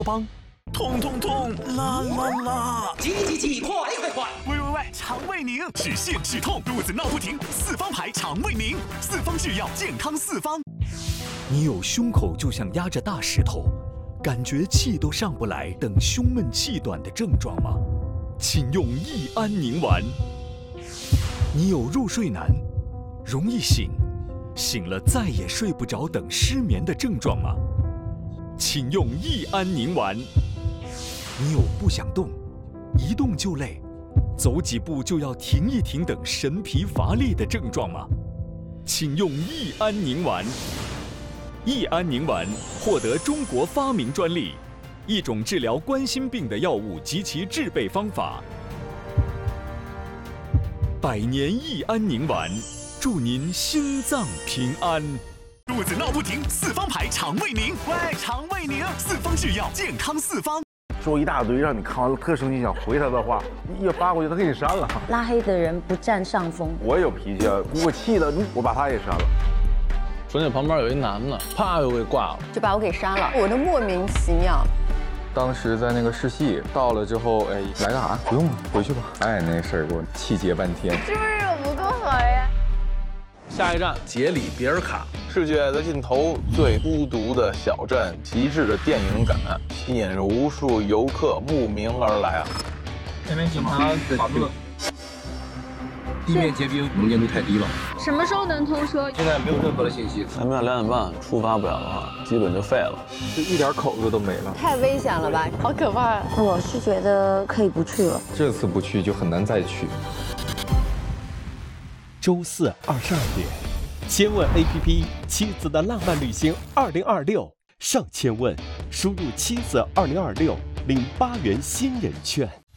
帮，痛痛痛，啦啦啦！ 急急急，快快快！ 喂，肠胃宁，止泻止痛，肚子闹不停，四方牌肠胃宁，四方制药，健康四方。你有胸口就像压着大石头，感觉气都上不来等胸闷气短的症状吗？请用益安宁丸。你有入睡难，容易醒，醒了再也睡不着等失眠的症状吗？请用益安宁丸。你有不想动，一动就累，走几步就要停一停等神疲乏力的症状吗？请用益安宁丸。益安宁丸获得中国发明专利，一种治疗冠心病的药物及其制备方法。百年益安宁丸，祝您心脏平安。肚子闹不停，四方牌肠胃宁。喂，肠胃宁，四方制药，健康四方。 说一大堆让你看完了特生气想回他的话，一发过去他给你删了。 拉黑的人不占上风。 我也有脾气啊，我气了，我把他也删了。 说那旁边有一男的，啪又给挂了， 就把我给删了，我都莫名其妙。 当时在那个试戏，到了之后，哎，来干啥？不用了，回去吧。哎，那事儿给我气结半天。 是不是我不够好呀？ 下一站杰里比尔卡，世界的尽头，最孤独的小镇，极致的电影感，吸引着无数游客慕名而来啊！ 这边警察在讨论，地面结冰能见度太低了。 什么时候能通车？ 现在没有任何的信息。 咱们要2点半出发不了的话，基本就废了， 就一点口子都没了。 太危险了吧，好可怕！我是觉得可以不去了。 这次不去就很难再去。 周422点，千问 APP 妻子的浪漫旅行2026上千问，输入妻子2026领8元新人券。